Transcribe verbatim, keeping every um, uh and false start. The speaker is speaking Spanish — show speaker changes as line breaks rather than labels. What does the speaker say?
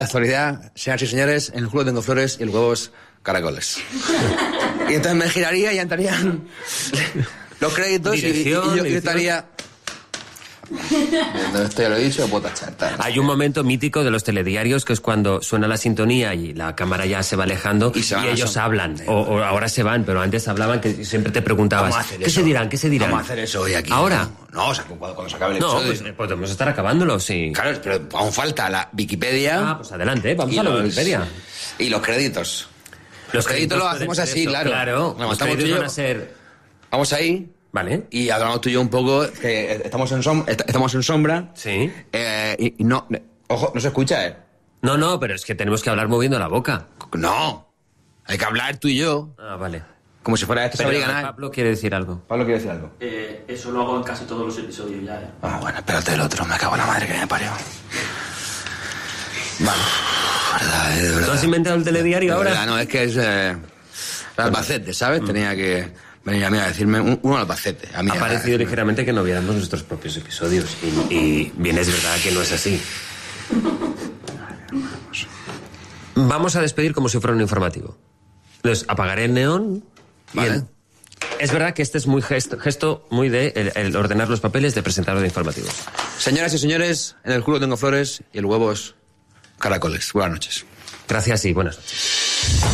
Actualidad, señoras y señores, en el culo tengo flores y el huevo es caracoles. Y entonces me giraría y entrarían los créditos y, y, y yo, yo estaría... Esto ya lo he dicho, puedo tachar.
Hay un momento mítico de los telediarios que es cuando suena la sintonía y la cámara ya se va alejando y, se y ellos son... hablan. O, o ahora se van, pero antes hablaban que siempre te preguntabas ¿qué eso? se dirán? ¿Qué se dirán?
Vamos a hacer eso hoy aquí.
¿Ahora?
No, o sea, cuando, cuando se acabe el episodio.
No, pues podemos estar acabándolo, sí.
Claro, pero aún falta la Wikipedia.
Ah, pues adelante, vamos a la
los,
Wikipedia.
Y los créditos. Los, los créditos, créditos lo hacemos así,
eso,
claro.
Claro,
no,
los créditos van a ser...
Vamos ahí.
Vale.
Y hablamos tú y yo un poco, que estamos en sombra, estamos en sombra.
Sí.
Eh, y, y no, ojo, no se escucha, ¿eh?
No, no, pero es que tenemos que hablar moviendo la boca.
No, hay que hablar tú y yo.
Ah, vale.
Como si fuera esto,
pero
se habría ganado.
Pablo quiere decir algo.
Pablo quiere decir algo.
Eh, eso lo hago en casi todos los episodios ya, ¿eh?
Ah, bueno, espérate el otro, me cago en la madre que me parió. Vale. Verdad, eh, de verdad.
¿Tú has inventado el telediario
de
ahora?
Verdad, no, es que es... Eh, Albacete, ¿sabes? Mm. Tenía que... Venía a mí a decirme un, un Albacete. A mí
ha parecido ligeramente que no viéramos nuestros propios episodios. Y, y bien es verdad que no es así. Vamos a despedir como si fuera un informativo. Entonces, apagaré el neón.
Vale.
El... Es verdad que este es muy gesto, gesto muy de el, el ordenar los papeles de presentador de informativos.
Señoras y señores, en el culo tengo flores y el huevo es caracoles. Buenas noches.
Gracias y buenas noches.